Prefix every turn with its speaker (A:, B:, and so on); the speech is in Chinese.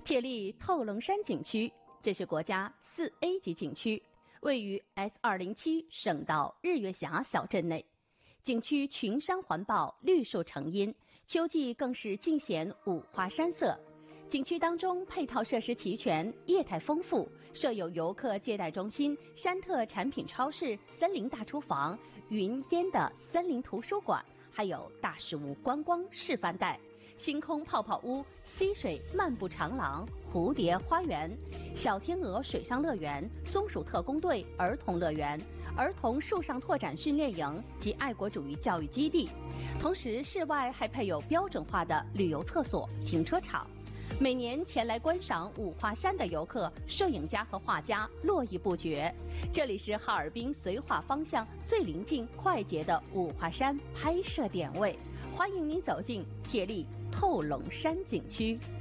A: 铁力透龙山景区，这是国家4A 级景区，位于 S207省道日月峡小镇内。景区群山环抱，绿树成荫，秋季更是尽显五花山色。景区当中配套设施齐全，业态丰富，设有游客接待中心、山特产品超市、森林大厨房、云间的森林图书馆，还有大石屋观光示范带、星空泡泡屋、溪水漫步长廊、蝴蝶花园、小天鹅水上乐园、松鼠特工队儿童乐园、儿童树上拓展训练营及爱国主义教育基地。同时，室外还配有标准化的旅游厕所、停车场。每年前来观赏五华山的游客、摄影家和画家络绎不绝。这里是哈尔滨绥化方向最临近、快捷的五华山拍摄点位，欢迎您走进铁力透龙山景区。